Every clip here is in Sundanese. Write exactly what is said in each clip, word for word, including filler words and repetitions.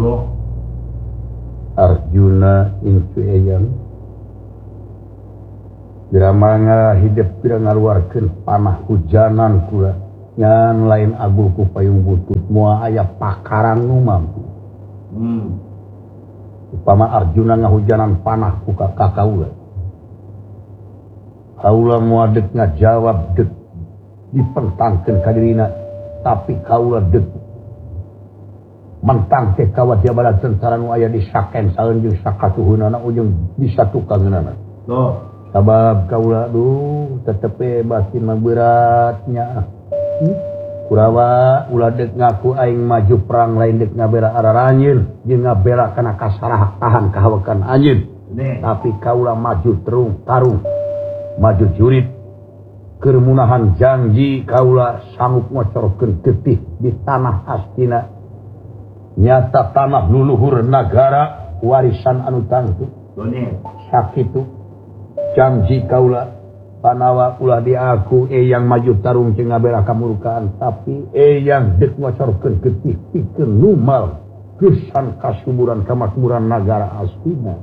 Arjuna incu eyang Biramanga hidup tidak ngaluarkeun panah hujanan kula ngan lain agul ku payung butut moal aya pakarang nu mampu. Hmm. Upama Arjuna ngahujanan panah ku ka kaula. Kaula moal deuk ngajawab deuk dipentangkeun ka dirina tapi kaula deuk mentang teh kawat dia bala tentara nu aya di saken saeun jeung sakatuhunana ujung disatukangeunana. Tuh. Sabab kaula duh tetep batin mah beratnya. Hmm? Kurawa ulah deuk ngaku aing maju perang lain deuk ngabela araranjeun jeung ngabela kana kasarahan kahawekan anjeun. Tapi kaula maju terung tarung maju jurit keur munahan janji kaula sanggup ngocorkeun getih di tanah Hastina. Nyata tanah luluhur nagara warisan anu tangtu. Sakitu janji kaula panawa ulah diaku eyang maju tarung jeung ngabela kamurkaan tapi eyang deuk ngocorkeun getih pikeun numal gesan kasuburan kamakmuran nagara Hastina.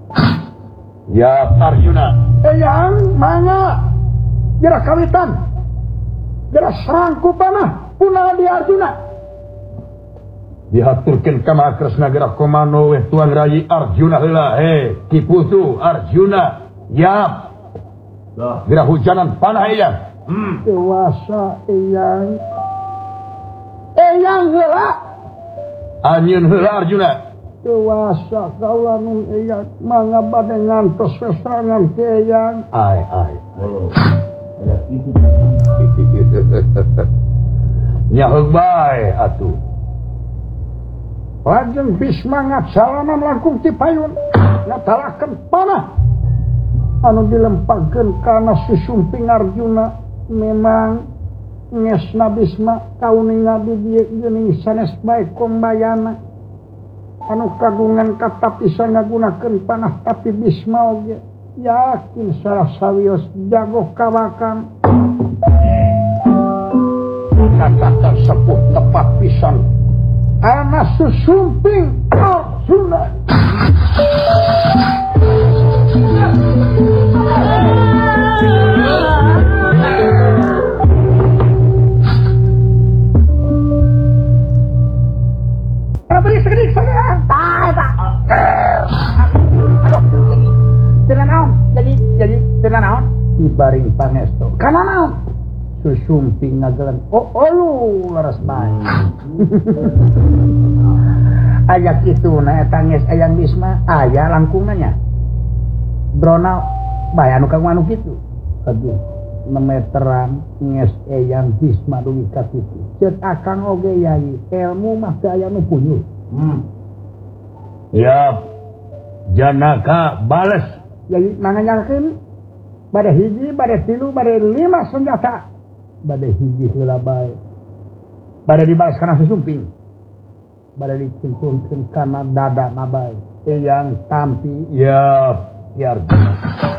Ya Arjuna, eyang mangga gerak kawitan gerak serang ku panah punah di Arjuna. Dihaturkeun ka Mahakresna gerak komando weh Tuan Rayi Arjuna heula he Kiputu Arjuna yap gerak hujanan panah eyang. Hmm. Dewasa eyang eyang heula anjeun heula Arjuna. Dewasa kaula nun eyang mangga bade ngantos serangan ke eyang. Ai ai. Oh. Nyaheug bae atuh. Lajeng Bisma ngajalanan langkung ti payun ngatalakeun panah anu dilempagkeun kana susumping Arjuna. Memang ngesna Bisma kauning ngadi dieu geuning sanes bae kombayana anu kagungan katapisa ngagunakeun panah tapi Bisma oge yakin salah sawios jago kawakan. Kata sepuh tepat pisan ana susumping Arjuna. Beri segedik saya. Tai Pak. Aduh, dengan naon? Jadi jadi dengan naon? Dibaring pangestu. Kana naon? Susumping ngagelen. Oh, oh lu laras bae. Aya kituna eta geus eyang Bisma aya langkungannya. Drona bae anu kang anu kitu. Aduh, enam meteran geus eyang Bisma dugi ka kitu. Ceuk akang oge yai ilmu mah teu aya nu punyuh. Hmm. Ya. Janaka bales. Jadi nanganyakeun bade hiji, bade tilu, bade lima senjata. Bade hiji heula bae. Bade dibales kana susumping. Bade dicuntunkeun kana dada na bae. Eyang tampi ya biar